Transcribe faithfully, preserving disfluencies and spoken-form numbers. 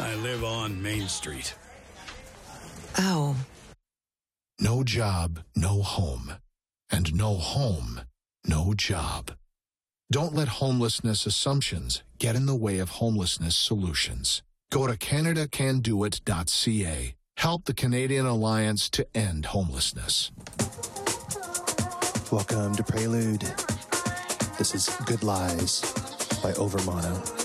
I live on Main Street. Oh. No job, no home. And no home, no job. Don't let homelessness assumptions get in the way of homelessness solutions. Go to Canada Can Do It dot C A. Help the Canadian Alliance to end homelessness. Welcome to Prelude. This is Good Lies by Overmono.